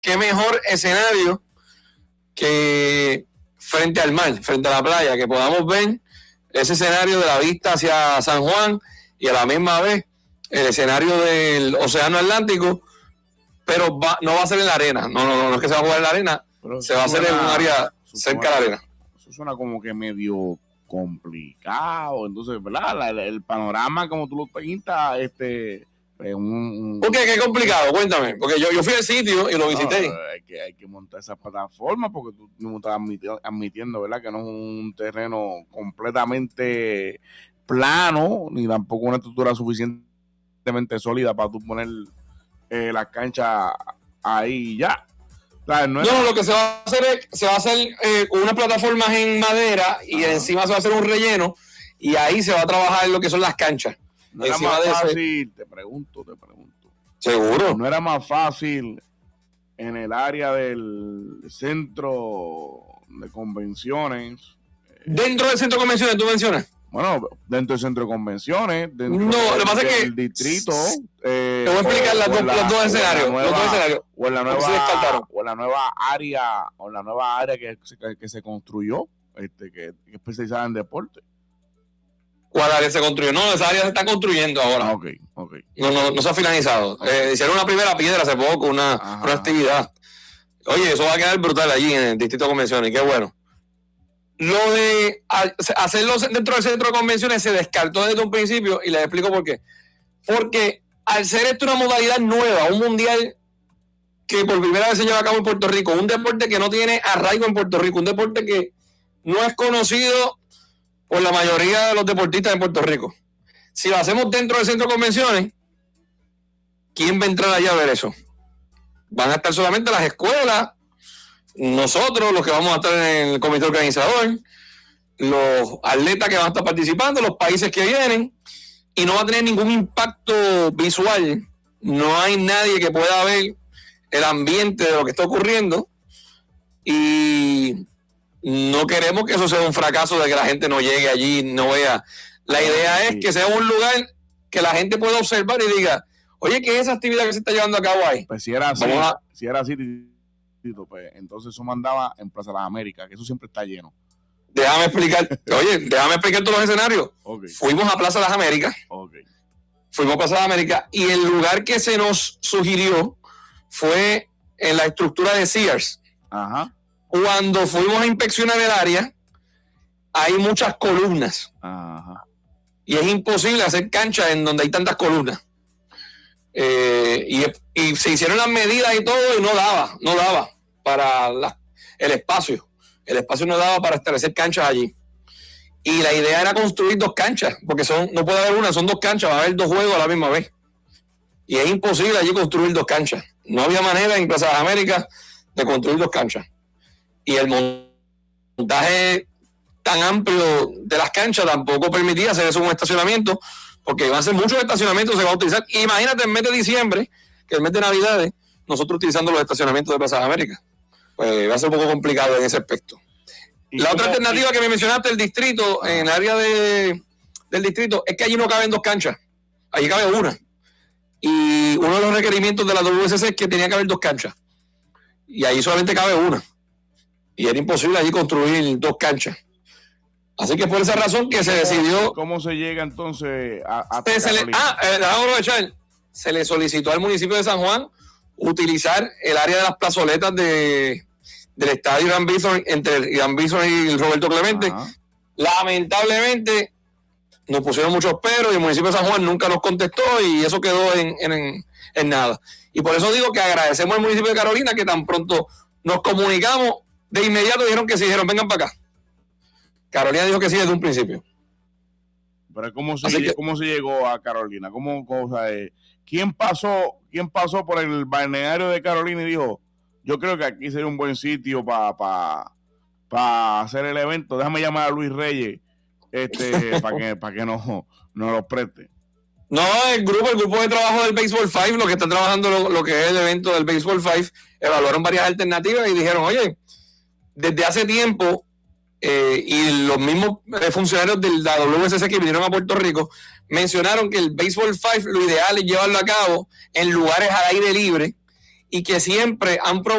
qué mejor escenario que frente al mar, frente a la playa, que podamos ver ese escenario de la vista hacia San Juan y a la misma vez el escenario del Océano Atlántico, pero no va a ser en la arena, no es que se va a jugar en la arena, pero se va a hacer en un área cerca de la arena. Eso suena como que medio complicado, entonces, ¿verdad? El panorama como tú lo pintas, ¿Por qué? ¿Qué complicado? Cuéntame, porque yo fui al sitio y lo visité. Hay que montar esa plataforma porque tú no estás admitiendo, ¿verdad? Que no es un terreno completamente plano, ni tampoco una estructura suficientemente sólida para tú poner la cancha ahí ya. Claro, no, lo que se va a hacer es unas plataformas en madera y encima se va a hacer un relleno y ahí se va a trabajar lo que son las canchas. No era más fácil, te pregunto. ¿Seguro? No era más fácil en el área del centro de convenciones. ¿Dentro del centro de convenciones tú mencionas? Bueno, dentro del centro de convenciones, dentro lo que pasa es que del distrito. Te voy a explicar los dos escenarios. O en la nueva área que se construyó, que es especializada en deporte. ¿Cuál área se construyó? No, esa área se está construyendo ahora. Ok. No se ha finalizado. Hicieron una primera piedra hace poco, una actividad. Oye, eso va a quedar brutal allí en el distrito de convenciones, qué bueno. Lo de hacerlo dentro del centro de convenciones se descartó desde un principio y les explico por qué. Porque al ser esto una modalidad nueva, un mundial que por primera vez se lleva a cabo en Puerto Rico, un deporte que no tiene arraigo en Puerto Rico, un deporte que no es conocido por la mayoría de los deportistas en Puerto Rico. Si lo hacemos dentro del centro de convenciones, ¿quién va a entrar allá a ver eso? Van a estar solamente las escuelas, nosotros, los que vamos a estar en el comité organizador, los atletas que van a estar participando, los países que vienen, y no va a tener ningún impacto visual. No hay nadie que pueda ver el ambiente de lo que está ocurriendo y no queremos que eso sea un fracaso de que la gente no llegue allí, no vea. La idea es que sea un lugar que la gente pueda observar y diga, oye, ¿qué es esa actividad que se está llevando a cabo ahí? Pues si era así, pues entonces eso mandaba en Plaza Las Américas, que eso siempre está lleno. Déjame explicar todos los escenarios. Okay. Fuimos a Plaza Las Américas. Okay. Fuimos a Plaza Las Américas y el lugar que se nos sugirió fue en la estructura de Sears. Ajá. Cuando fuimos a inspeccionar el área, hay muchas columnas. Ajá. Y es imposible hacer cancha en donde hay tantas columnas. Y se hicieron las medidas y todo y no daba para el espacio. El espacio no daba para establecer canchas allí. Y la idea era construir 2 canchas, porque no puede haber una, son 2 canchas, va a haber 2 juegos a la misma vez. Y es imposible allí construir 2 canchas. No había manera en Plaza de las Américas de construir 2 canchas. Y el montaje tan amplio de las canchas tampoco permitía hacer eso en un estacionamiento, porque van a ser muchos estacionamientos, se va a utilizar. Imagínate el mes de diciembre, que el mes de Navidades, nosotros utilizando los estacionamientos de Plaza de América. Pues va a ser un poco complicado en ese aspecto. La otra alternativa que me mencionaste, el distrito, en el área del distrito, es que allí no caben 2 canchas, allí cabe una. Y uno de los requerimientos de la WSC es que tenía que haber 2 canchas. Y ahí solamente cabe una. Y era imposible allí construir 2 canchas. Así que por esa razón que se decidió... ¿Cómo se llega entonces a se le solicitó al municipio de San Juan utilizar el área de las plazoletas del estadio Irán Bithorn, entre Irán Bithorn y Roberto Clemente. Ajá. Lamentablemente nos pusieron muchos peros y el municipio de San Juan nunca nos contestó y eso quedó en nada. Y por eso digo que agradecemos al municipio de Carolina que tan pronto nos comunicamos, de inmediato dijeron que sí, dijeron vengan para acá. Carolina dijo que sí desde un principio. Pero ¿cómo se llegó a Carolina? ¿Quién pasó por el balneario de Carolina y dijo, yo creo que aquí sería un buen sitio para hacer el evento? Déjame llamar a Luis Reyes para que nos lo preste. No, el grupo de trabajo del Baseball 5, lo que está trabajando lo que es el evento del Baseball 5, evaluaron varias alternativas y dijeron, oye, desde hace tiempo, y los mismos funcionarios de la WSC que vinieron a Puerto Rico mencionaron que el Baseball 5 lo ideal es llevarlo a cabo en lugares al aire libre y que siempre han